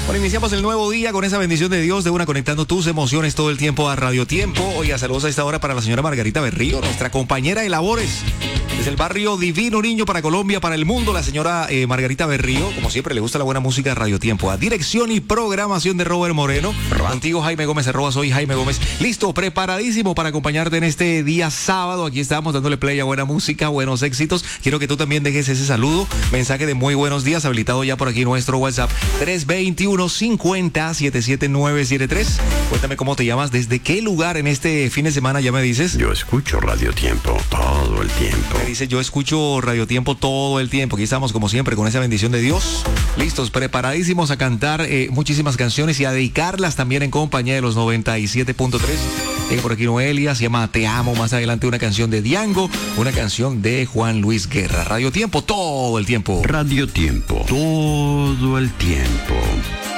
Bueno, iniciamos el nuevo día con esa bendición de Dios, de una conectando tus emociones todo el tiempo a Radio Tiempo. Oiga, saludos a esta hora para la señora Margarita Berrío, nuestra compañera de labores. Desde el barrio Divino Niño para Colombia, para el mundo, la señora Margarita Berrío. Como siempre, le gusta la buena música de Radio Tiempo. A dirección y programación de Robert Moreno. Contigo, Jaime Gómez, @soy Jaime Gómez. Listo, preparadísimo para acompañarte en este día sábado. Aquí estamos dándole play a buena música, buenos éxitos. Quiero que tú también dejes ese saludo. Mensaje de muy buenos días, habilitado ya por aquí nuestro WhatsApp. 321-50-77973. Cuéntame cómo te llamas, desde qué lugar en este fin de semana ya me dices. Yo escucho Radio Tiempo todo el tiempo. Me dice, yo escucho Radio Tiempo todo el tiempo. Aquí estamos como siempre con esa bendición de Dios. Listos, preparadísimos a cantar muchísimas canciones y a dedicarlas también en compañía de los 97.3. Por aquí Noelia, se llama Te Amo. Más adelante una canción de Diango, una canción de Juan Luis Guerra. Radio Tiempo todo el tiempo. Radio Tiempo todo el tiempo.